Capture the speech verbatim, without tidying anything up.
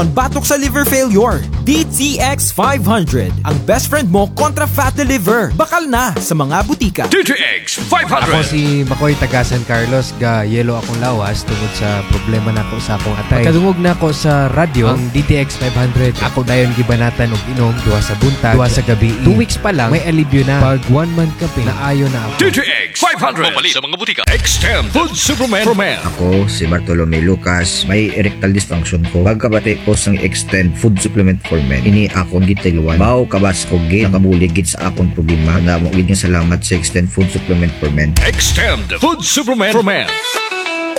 Batok sa liver failure. D T X five hundred. Ang best friend mo kontra fatty liver. Bakal na sa mga butika. D T X five hundred. Ako si Makoy taga San Carlos, ga yelo akong lawas tungod sa problema nako sa akong atay. Pagkadungog na ako sa radyo, ang D T X five hundred, ako dayon gibanatan og inom duha sa buntag, duha sa gabi. Two weeks pa lang may alibyo na. Pag one month kape, naayo na ako. D T X five hundred. Mapalit sa mga butika. Extend Food Superman for Men. Ako si Bartolome Lucas, may erectile dysfunction ko. Pagkabati ko sang Extend Food Supplement for Men, ini akong gitiluan. Mao kabas ko gid nakabulig gid sa akong problema. Namo gid nga salamat sa Extend Food Supplement for Men. Extend Food Superman for Men.